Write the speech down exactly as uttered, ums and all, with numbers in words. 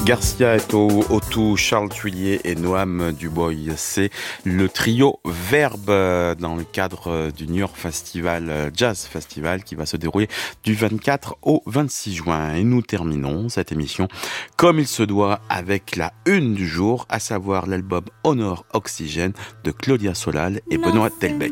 Garcia est au, au tout, Charles Thuillier et Noam Dubois. C'est le trio Verbe dans le cadre du New York Festival, Jazz Festival, qui va se dérouler du vingt-quatre au vingt-six juin. Et nous terminons cette émission comme il se doit avec la une du jour, à savoir l'album Honor Oxygène de Claudia Solal et Benoît Delbecq.